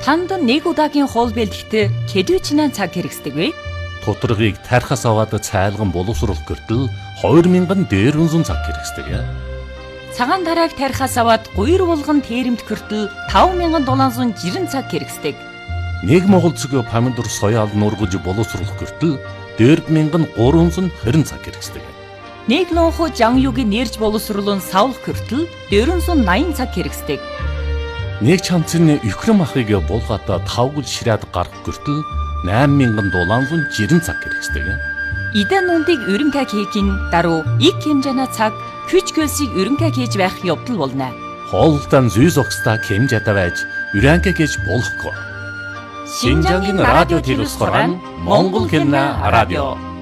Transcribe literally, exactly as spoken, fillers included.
Танд нэг удаагийн хоол бэлтгэхэд хэдвэчнээ цаг хэрэгсдэг вэ? Тутаргыг тархаас аваад цайлган боловсруулах гэртэл хоёр мянган дээрвэн зуун цаг хэрэгсдэг. Цагаан тарааг тархаас аваад гуйр булган тэрэмт гэртэл таван мянган дулаан зуун жирэн цаг хэрэгсдэг. Нэг монгол цэг помидор соёал нургаж боловсруулах гэртэл дөрв мянган гурван зуун хорин цаг хэрэгсдэг. Нэг лонхо жангюгийн нэрж боловсруулан савлах гэртэл дөрвөн зуун наян цаг хэрэгсдэг. Нэг чамцны Украин махыг булгаад тавгал ширээд гарах гэртэл найман мянган дулаан зуун жирэн цаг хэрэгсдэг. Идэн нундыг өрөнгө хийхин даруй их хэмжээний цаг хүч хөлсийг өрөнгө хийж байх явдал болно. Хоолтон зүй зогсдоо хэмжээтэй байж өрөнгө хийж болохгүй. Шинжангийн радио телевиз хорон Монгол хэлний радио.